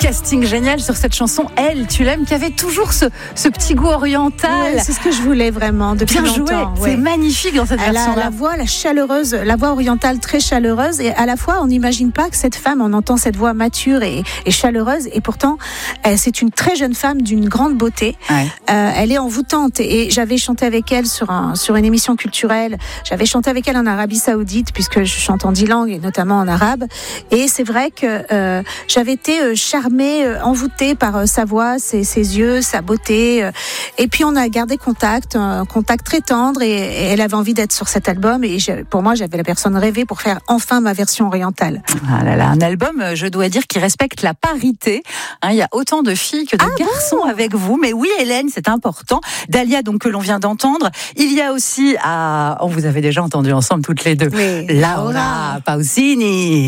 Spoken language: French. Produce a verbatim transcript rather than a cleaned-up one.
casting génial sur cette chanson. Elle, tu l'aimes, qui avait toujours ce, ce petit goût oriental. Ouais, c'est ce que je voulais vraiment depuis Bien longtemps. joué, ouais. C'est magnifique dans cette Elle version-là. a la voix, la chaleureuse, la voix orientale très chaleureuse, et à la fois on n'imagine pas que cette femme, on entend cette voix mature et, et chaleureuse, et pourtant elle, c'est une très jeune femme d'une grande beauté. Ouais. Euh, elle est envoûtante, et j'avais chanté avec elle sur un sur une émission culturelle. J'avais chanté avec elle en Arabie Saoudite puisque je chante en dix langues et notamment en arabe. Et c'est vrai que euh, j'avais été euh, charmée, euh, envoûtée par euh, sa voix, ses, ses yeux, sa beauté. Euh, et puis on a gardé contact, un contact très tendre, et, et elle avait envie d'être sur cet album. Et je, pour moi, j'avais la personne rêvée pour faire enfin ma version orientale. Ah là là, un album, je dois dire, qui respecte la parité. Hein, il y a autant de filles que de Ah garçons bon avec vous. Mais oui, Hélène, c'est important. Dahlia, donc, que l'on vient d'entendre. Il y a aussi, ah, on vous avez déjà entendu ensemble toutes les deux, Oui. Laura Pausini.